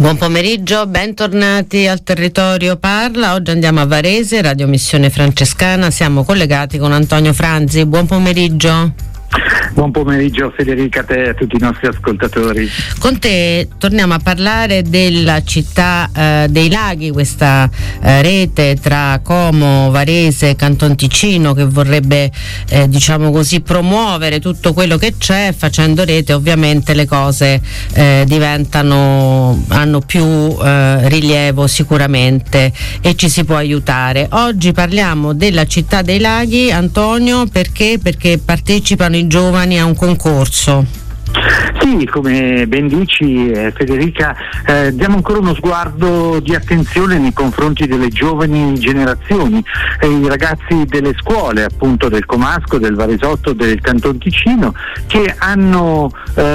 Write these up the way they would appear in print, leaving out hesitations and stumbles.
Buon pomeriggio, bentornati al Territorio Parla. Oggi andiamo a Varese, Radio Missione Francescana. Siamo collegati con Antonio Franzi. Buon pomeriggio. Buon pomeriggio Federica, a te e a tutti i nostri ascoltatori. Con te torniamo a parlare della città dei laghi, questa rete tra Como, Varese, Canton Ticino, che vorrebbe diciamo così promuovere tutto quello che c'è. Facendo rete ovviamente le cose hanno più rilievo sicuramente e ci si può aiutare. Oggi parliamo della città dei laghi, Antonio, perché partecipano i giovani a un concorso. Sì, come ben dici Federica, diamo ancora uno sguardo di attenzione nei confronti delle giovani generazioni, i ragazzi delle scuole appunto del Comasco, del Varesotto, del Canton Ticino, che hanno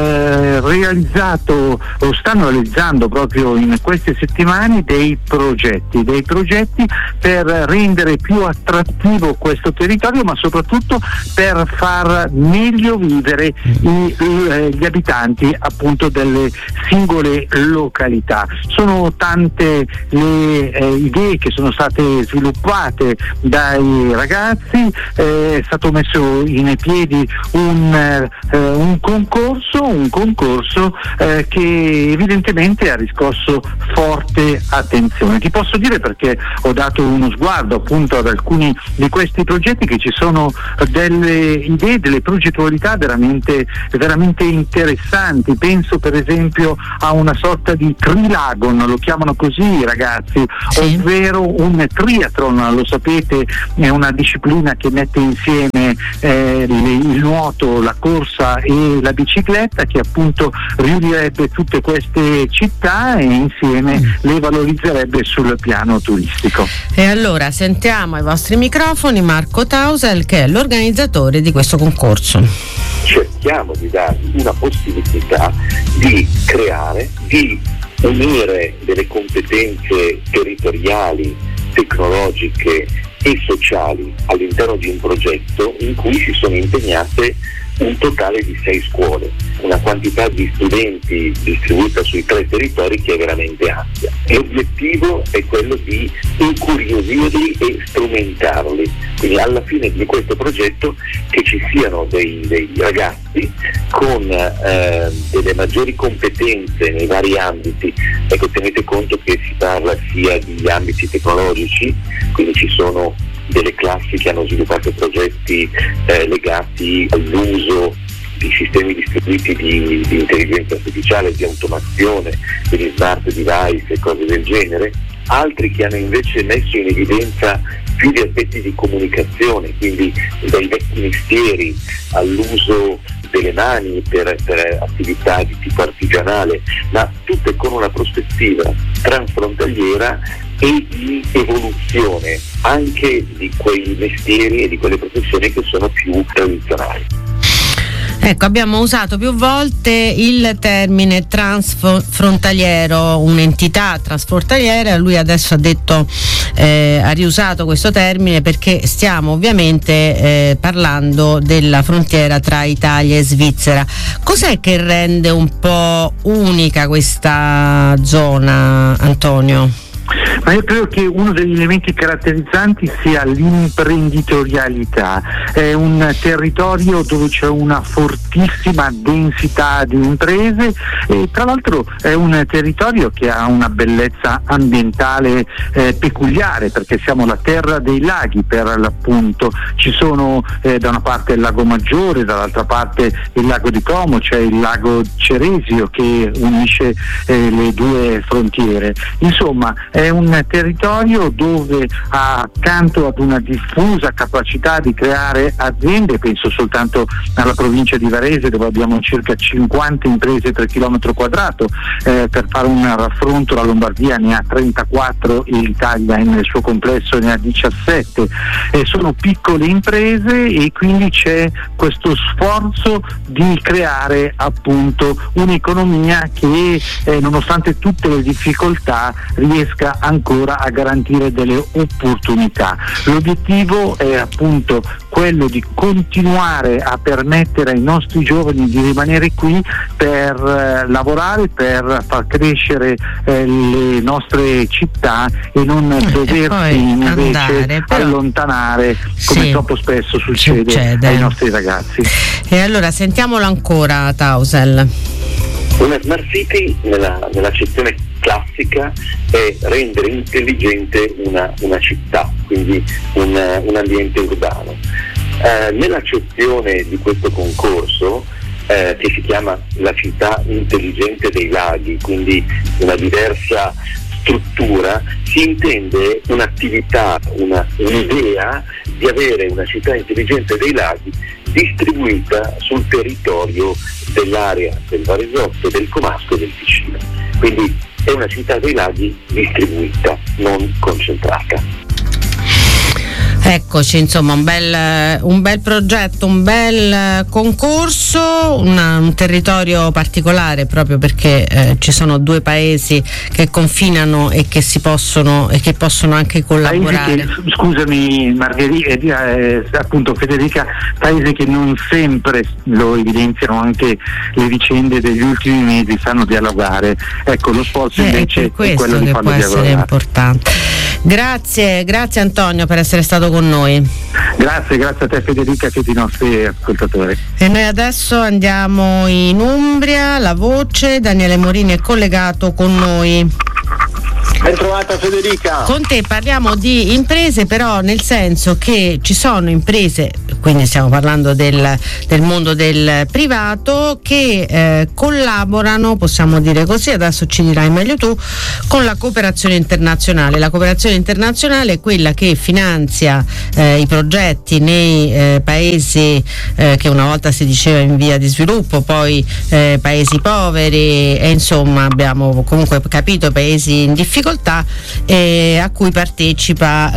realizzato o stanno realizzando proprio in queste settimane dei progetti per rendere più attrattivo questo territorio, ma soprattutto per far meglio vivere gli abitanti appunto delle singole località. Sono tante le idee che sono state sviluppate dai ragazzi, è stato messo in piedi un concorso che evidentemente ha riscosso forte attenzione. Ti posso dire, perché ho dato uno sguardo appunto ad alcuni di questi progetti, che ci sono delle idee, delle progettualità veramente interessanti. Penso per esempio a una sorta di trilagon, lo chiamano così i ragazzi, sì, ovvero un triathlon. Lo sapete, è una disciplina che mette insieme il nuoto, la corsa e la bicicletta, che appunto riunirebbe tutte queste città e insieme le valorizzerebbe sul piano turistico. E allora sentiamo ai vostri microfoni Marco Tausel, che è l'organizzatore di questo concorso. Cerchiamo di dargli una possibilità di creare, di unire delle competenze territoriali, tecnologiche e sociali all'interno di un progetto in cui si sono impegnate un totale di 6 scuole, una quantità di studenti distribuita sui 3 territori che è veramente ampia. L'obiettivo è quello di incuriosirli e strumentarli, quindi alla fine di questo progetto che ci siano dei ragazzi con delle maggiori competenze nei vari ambiti. Ecco, tenete conto che si parla sia di ambiti tecnologici, quindi ci sono delle classi che hanno sviluppato progetti legati all'uso di sistemi distribuiti di intelligenza artificiale, di automazione, quindi smart device e cose del genere, altri che hanno invece messo in evidenza più di aspetti di comunicazione, quindi dai vecchi mestieri all'uso delle mani per attività di tipo artigianale, ma tutte con una prospettiva transfrontaliera e di evoluzione anche di quei mestieri e di quelle professioni che sono più tradizionali. Ecco, abbiamo usato più volte il termine transfrontaliero, un'entità transfrontaliera. Lui adesso ha riusato questo termine perché stiamo ovviamente parlando della frontiera tra Italia e Svizzera. Cos'è che rende un po' unica questa zona, Antonio? Ma io credo che uno degli elementi caratterizzanti sia l'imprenditorialità. È un territorio dove c'è una fortissima densità di imprese e tra l'altro è un territorio che ha una bellezza ambientale peculiare, perché siamo la terra dei laghi per l'appunto. Ci sono da una parte il lago Maggiore, dall'altra parte il lago di Como, c'è il lago Ceresio che unisce le due frontiere. Insomma, è un territorio dove accanto ad una diffusa capacità di creare aziende, penso soltanto alla provincia di Varese dove abbiamo circa 50 imprese per chilometro quadrato, per fare un raffronto la Lombardia ne ha 34 e l'Italia nel suo complesso ne ha 17, sono piccole imprese e quindi c'è questo sforzo di creare appunto un'economia che nonostante tutte le difficoltà riesca riesca ancora a garantire delle opportunità. L'obiettivo è appunto quello di continuare a permettere ai nostri giovani di rimanere qui per lavorare, per far crescere le nostre città e non doversi invece allontanare come troppo spesso succede ai nostri ragazzi. E allora sentiamolo ancora, Tausel. Una smart city nell'accezione classica è rendere intelligente una città, quindi un ambiente urbano. Nell'accezione di questo concorso, che si chiama la città intelligente dei laghi, quindi una diversa struttura, si intende un'attività, un'idea di avere una città intelligente dei laghi distribuita sul territorio dell'area del Varesotto, del Comasco e del Ticino. Quindi è una città dei laghi distribuita, non concentrata. Eccoci, insomma, un bel progetto, un bel concorso, un territorio particolare proprio perché ci sono due paesi che confinano e che possono anche collaborare. Scusami Margherita, appunto Federica, paesi che non sempre, lo evidenziano anche le vicende degli ultimi mesi, sanno dialogare. Ecco, lo sforzo invece è quello di farlo dialogare. Può essere importante. Grazie Antonio per essere stato con noi. Grazie a te Federica e a tutti i nostri ascoltatori. E noi adesso andiamo in Umbria, La Voce. Daniele Morini è collegato con noi. Ben trovata Federica. Con te parliamo di imprese, però nel senso che ci sono imprese, quindi stiamo parlando del mondo del privato, che collaborano, possiamo dire così, adesso ci dirai meglio tu, con la cooperazione internazionale. La cooperazione internazionale è quella che finanzia i progetti nei paesi che una volta si diceva in via di sviluppo, poi paesi poveri e insomma abbiamo comunque capito paesi in difficoltà, a cui partecipa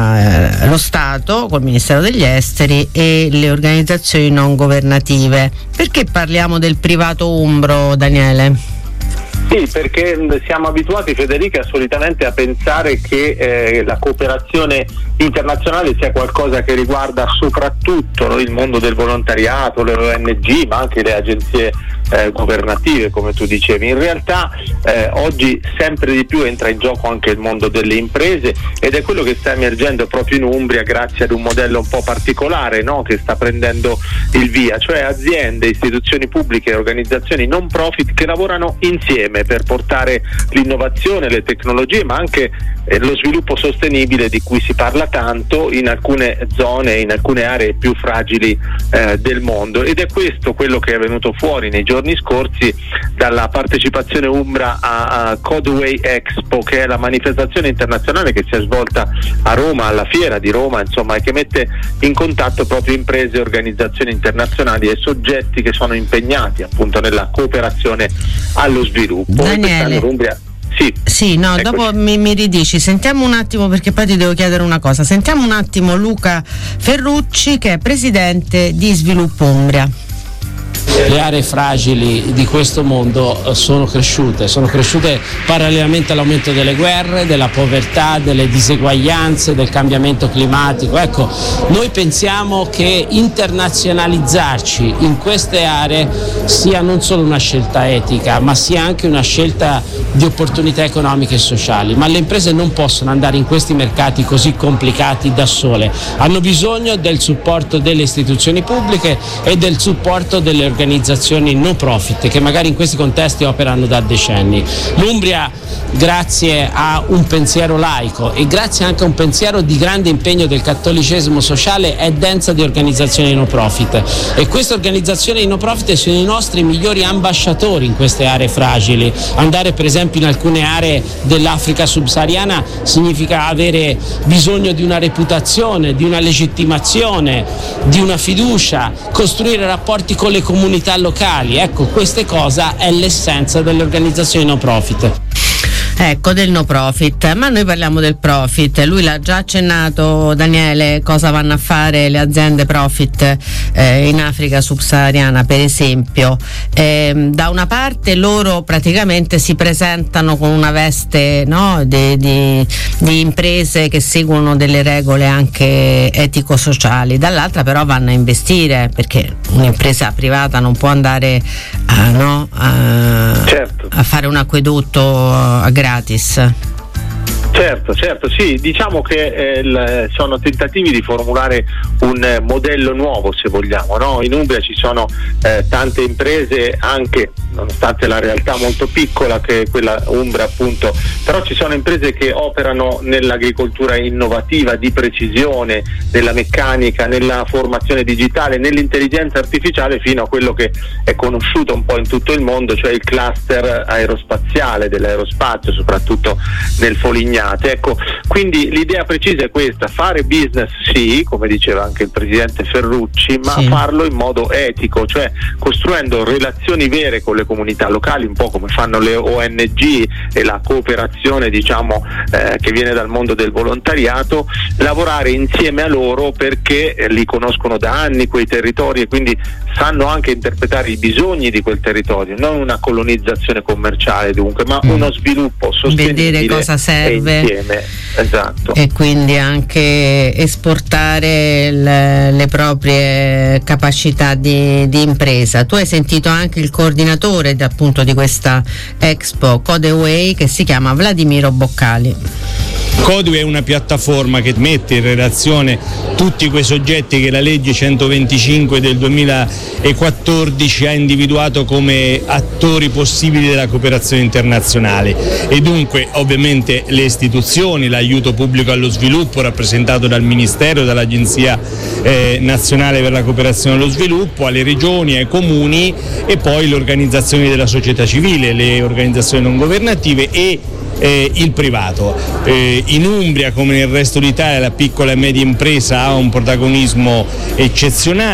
lo Stato col Ministero degli Esteri e le organizzazioni non governative. Perché parliamo del privato umbro, Daniele? Sì, perché siamo abituati, Federica, solitamente a pensare che la cooperazione internazionale sia qualcosa che riguarda soprattutto il mondo del volontariato, le ONG, ma anche le agenzie governative, come tu dicevi. In realtà oggi sempre di più entra in gioco anche il mondo delle imprese, ed è quello che sta emergendo proprio in Umbria grazie ad un modello un po' particolare, no? Che sta prendendo il via, cioè aziende, istituzioni pubbliche e organizzazioni non profit che lavorano insieme per portare l'innovazione, le tecnologie, ma anche lo sviluppo sostenibile di cui si parla tanto in alcune zone, in alcune aree più fragili del mondo. Ed è questo quello che è venuto fuori nei giorni scorsi dalla partecipazione umbra a Codeway Expo, che è la manifestazione internazionale che si è svolta a Roma, alla fiera di Roma, insomma, e che mette in contatto proprio imprese, organizzazioni internazionali e soggetti che sono impegnati appunto nella cooperazione allo sviluppo. Daniele, sì, no, eccoci. Dopo mi ridici, sentiamo un attimo, perché poi ti devo chiedere una cosa. Sentiamo un attimo Luca Ferrucci, che è presidente di Sviluppo Umbria. Le aree fragili di questo mondo sono cresciute parallelamente all'aumento delle guerre, della povertà, delle diseguaglianze, del cambiamento climatico. Ecco, noi pensiamo che internazionalizzarci in queste aree sia non solo una scelta etica, ma sia anche una scelta di opportunità economiche e sociali. Ma le imprese non possono andare in questi mercati così complicati da sole, hanno bisogno del supporto delle istituzioni pubbliche e del supporto delle organizzazioni no profit che magari in questi contesti operano da decenni. L'Umbria, grazie a un pensiero laico e grazie anche a un pensiero di grande impegno del cattolicesimo sociale, è densa di organizzazioni no profit, e queste organizzazioni no profit sono i nostri migliori ambasciatori in queste aree fragili. Andare per esempio in alcune aree dell'Africa subsahariana significa avere bisogno di una reputazione, di una legittimazione, di una fiducia, costruire rapporti con le comunità locali. Ecco, questa cosa è l'essenza delle organizzazioni no profit. Ecco, del no profit, ma noi parliamo del profit. Lui l'ha già accennato, Daniele, cosa vanno a fare le aziende profit in Africa subsahariana, per esempio. Da una parte loro praticamente si presentano con una veste, no, di imprese che seguono delle regole anche etico-sociali, dall'altra però vanno a investire, perché un'impresa privata non può andare a fare un acquedotto a gratis. Certo, sì, diciamo che sono tentativi di formulare un modello nuovo, se vogliamo, no? In Umbria ci sono tante imprese, anche nonostante la realtà molto piccola che è quella umbra, appunto, però ci sono imprese che operano nell'agricoltura innovativa, di precisione, nella meccanica, nella formazione digitale, nell'intelligenza artificiale, fino a quello che è conosciuto un po' in tutto il mondo, cioè il cluster aerospaziale, dell'aerospazio, soprattutto nel Polignano. Ecco, quindi l'idea precisa è questa: fare business sì, come diceva anche il presidente Ferrucci, ma farlo in modo etico, cioè costruendo relazioni vere con le comunità locali, un po' come fanno le ONG e la cooperazione, diciamo, che viene dal mondo del volontariato, lavorare insieme a loro perché li conoscono da anni quei territori e quindi sanno anche interpretare i bisogni di quel territorio, non una colonizzazione commerciale dunque, ma uno sviluppo sostenibile, vedere cosa serve insieme. Esatto. E quindi anche esportare le proprie capacità di impresa. Tu hai sentito anche il coordinatore appunto di questa Expo Codeway, che si chiama Vladimiro Boccali. Codeway è una piattaforma che mette in relazione tutti quei soggetti che la legge 125 del 2014 ha individuato come attori possibili della cooperazione internazionale, e dunque ovviamente le istituzioni, l'aiuto pubblico allo sviluppo rappresentato dal Ministero, dall'Agenzia Nazionale per la Cooperazione allo Sviluppo, alle regioni, ai comuni, e poi le organizzazioni della società civile, le organizzazioni non governative e il privato. In Umbria, come nel resto d'Italia, la piccola e media impresa ha un protagonismo eccezionale.